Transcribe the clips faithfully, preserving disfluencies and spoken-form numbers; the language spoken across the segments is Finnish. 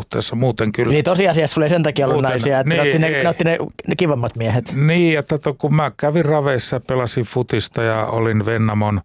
suhteessa muuten kyllä. Niin tosiasiassa sulla ei sen takia ollut muuten, naisia, että niin, ne, otti ne, ei, ne otti ne, ne kivammat miehet. Niin, että to, kun mä kävin raveissa, pelasin futista ja olin Vennamon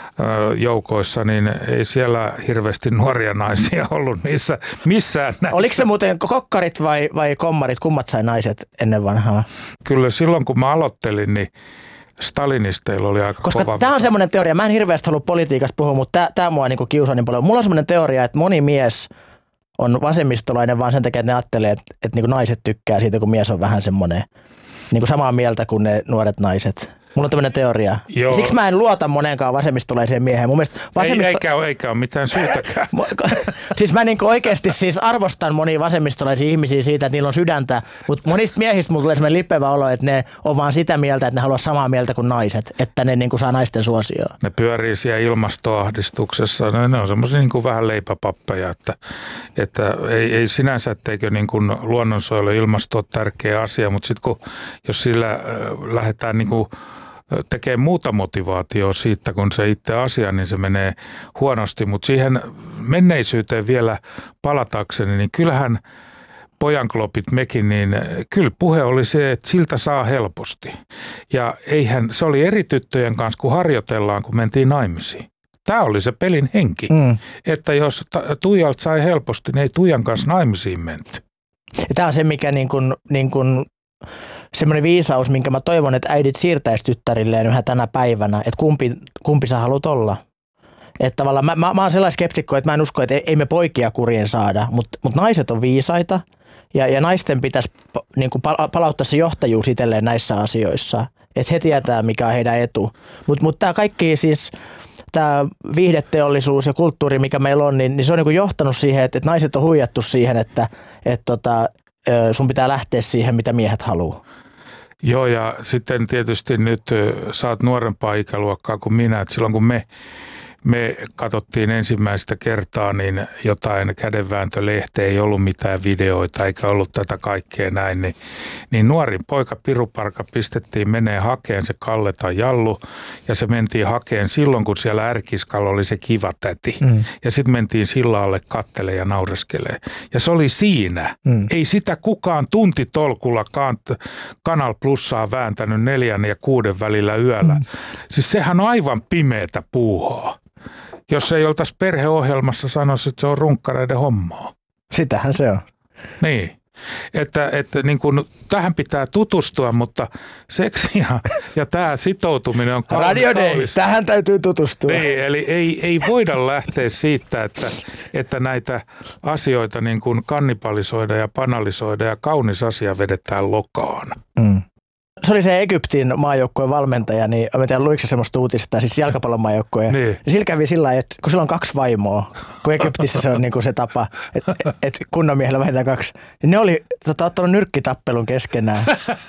joukoissa, niin ei siellä hirveästi nuoria naisia ollut niissä missään näissä. Oliko se muuten kokkarit vai, vai kommarit, kummat sai naiset ennen vanhaa? Kyllä silloin kun mä aloittelin, niin stalinisteilla oli aika Koska kova. Tämä on semmoinen teoria, mä en hirveästi halua politiikasta puhua, mutta tämä mua niinku kiusaa niin paljon. Mulla on semmoinen teoria, että moni mies on vasemmistolainen vaan sen takia, että ne ajattelee, että, että niinku naiset tykkää siitä, kun mise on vähän semmoinen niinku samaa mieltä kuin ne nuoret naiset. Mulla on tämmöinen teoria. Joo. Siksi mä en luota moneenkaan vasemmistolaiseen mieheen. Mun mielestä vasemmisto... Ei, eikä, ole, eikä ole mitään syytäkään. Siis mä niinku oikeasti siis arvostan monia vasemmistolaisia ihmisiä siitä, että niillä on sydäntä, mutta monista miehistä mulla tulee semmoinen lippevä olo, että ne on vaan sitä mieltä, että ne haluaa samaa mieltä kuin naiset, että ne niinku saa naisten suosioon. Ne pyörii siellä ilmastoahdistuksessa. Ne, ne on semmoisia niinku vähän leipäpappeja, että, että ei, ei sinänsä, etteikö niinku luonnonsuojelu ilmasto ole tärkeä asia, mutta sitten kun jos sillä äh, lähdetään niinku tekee muuta motivaatiota siitä, kun se itse asia, niin se menee huonosti. Mutta siihen menneisyyteen vielä palatakseni, niin kyllähän pojanklopit mekin, niin kyllä puhe oli se, että siltä saa helposti. Ja eihän, se oli eri tyttöjen kanssa, kun harjoitellaan, kun mentiin naimisiin. Tämä oli se pelin henki, mm. että jos Tuijalta sai helposti, niin ei Tuijan kanssa naimisiin menty. Tämä on se, mikä niin kuin, niin kuin semmoinen viisaus, minkä mä toivon, että äidit siirtäisi tyttärilleen yhä tänä päivänä, että kumpi, kumpi sä haluat olla. Että tavallaan mä, mä, mä oon sellainen skeptikko, että mä en usko, että ei me poikia kurien saada, mutta mut naiset on viisaita ja, ja naisten pitäisi niin kuin palauttaa se johtajuus itselleen näissä asioissa, että he tietää, mikä on heidän etu. Mutta mut tämä kaikki siis, tämä viihdeteollisuus ja kulttuuri, mikä meillä on, niin, niin se on niin kuin johtanut siihen, että, että naiset on huijattu siihen, että et tota, sun pitää lähteä siihen, mitä miehet haluaa. Joo, ja sitten tietysti nyt sä oot nuorempaa ikäluokkaa kuin minä, että silloin kun me, me katsottiin ensimmäistä kertaa, niin jotain kädenvääntölehteä, ei ollut mitään videoita eikä ollut tätä kaikkea näin, niin, niin nuorin poika Piruparka pistettiin menee hakeen se Kalle tai Jallu, ja se mentiin hakeen silloin, kun siellä Ärkiskalla oli se kiva täti, mm. ja sitten mentiin sillalle kattelee ja naureskelee, ja se oli siinä. Mm. Ei sitä kukaan tuntitolkulla Kanal Plussaa vääntänyt neljän ja kuuden välillä yöllä. Mm. Siis sehän on aivan pimeätä puuhaa. Jos ei oltaisi perheohjelmassa sanoisi, että se on runkkareiden hommaa. Sitähän se on. Niin, että, että niin kuin, tähän pitää tutustua, mutta seksi ja, ja tämä sitoutuminen on kaunis. Radio Day, tähän täytyy tutustua. Niin, eli ei, ei voida lähteä siitä, että, että näitä asioita niin kuin kannibalisoida ja banalisoida ja kaunis asia vedetään lokaan. Mm. Se oli se Egyptin maajoukkueen valmentaja, niin mä tiedän, luiko se semmoista uutista, siis jalkapallon maajoukkueen. Niin. Ja sillä kävi sillä lailla, että kun sillä on kaksi vaimoa, kun Egyptissä se on niin kuin se tapa, että et kunnon miehellä vähintään kaksi, niin ne oli tota, ottanut nyrkkitappelun keskenään.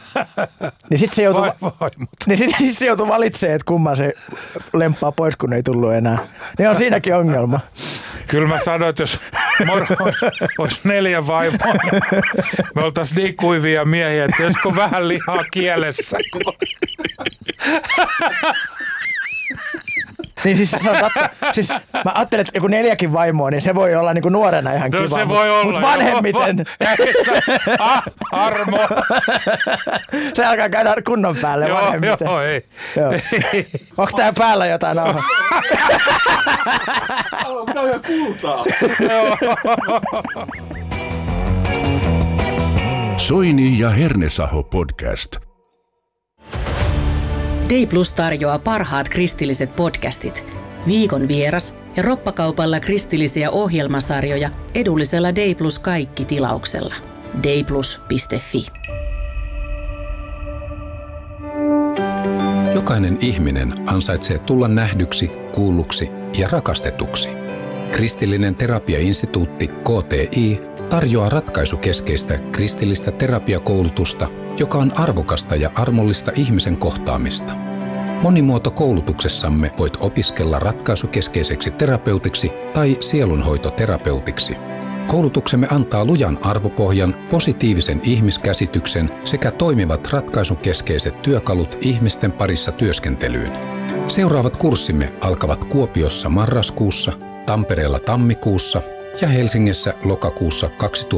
Niin sitten se joutui, niin sit, sit se joutui valitsemaan, että kumman se lemppaa pois, kun ei tullut enää. Niin on siinäkin ongelma. Kyllä mä sanoin, että jos moro olisi neljä vaimoa, niin me oltaisiin niin kuivia miehiä, että josko vähän lihaa kielessä. Niin siis, se on totta. Siis mä ajattelen, että joku neljäkin vaimoa, niin se voi olla niin kuin nuorena ihan no, kiva. Se voi olla. Mutta vanhemmiten. Ah, armo. Se alkaa käydä kunnon päälle joo, vanhemmiten. Joo, ei. Joo. Onko tää päällä jotain nauhaa? Tää on ihan kultaa. Soini ja Hernesaho podcast. Dayplus tarjoaa parhaat kristilliset podcastit, viikon vieras ja roppakaupalla kristillisiä ohjelmasarjoja edullisella Dayplus kaikki tilauksella. dayplus piste fi. Jokainen ihminen ansaitsee tulla nähdyksi, kuulluksi ja rakastetuksi. Kristillinen terapiainstituutti K T I tarjoaa ratkaisukeskeistä kristillistä terapiakoulutusta, joka on arvokasta ja armollista ihmisen kohtaamista. Monimuotokoulutuksessamme voit opiskella ratkaisukeskeiseksi terapeutiksi tai sielunhoitoterapeutiksi. Koulutuksemme antaa lujan arvopohjan, positiivisen ihmiskäsityksen sekä toimivat ratkaisukeskeiset työkalut ihmisten parissa työskentelyyn. Seuraavat kurssimme alkavat Kuopiossa marraskuussa, Tampereella tammikuussa ja Helsingissä lokakuussa kaksituhattakahdeksantoista.